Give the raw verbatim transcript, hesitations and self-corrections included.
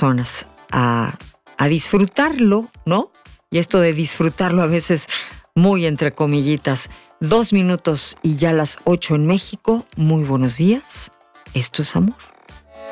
personas a, a disfrutarlo, ¿no? Y esto de disfrutarlo a veces muy entre comillitas. Dos minutos y ya las ocho en México. Muy buenos días. Esto es amor.